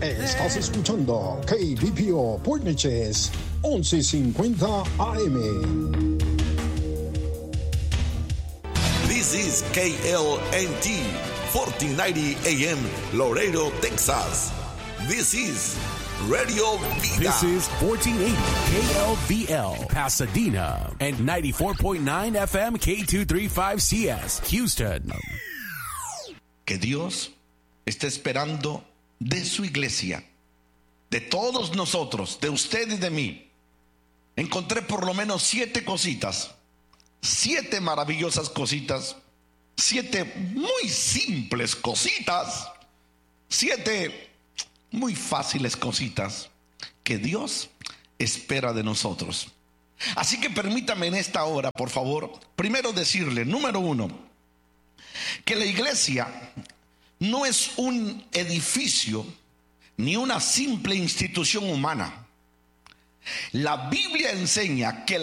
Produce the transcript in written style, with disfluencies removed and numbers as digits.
Estás escuchando KBPO Port Neches 1150 AM. This is KLNT 1490 AM Laredo, Texas. This is Radio Vida. This is 1480 KLVL Pasadena and 94.9 FM K235CS Houston. Que Dios está esperando de su iglesia, de todos nosotros, de usted y de mí. Encontré por lo menos 7 cositas, 7 maravillosas cositas, 7 muy simples cositas, 7 muy fáciles cositas que Dios espera de nosotros. Así que permítame en esta hora, por favor, primero decirle, número 1, que la iglesia no es un edificio ni una simple institución humana. La Biblia enseña que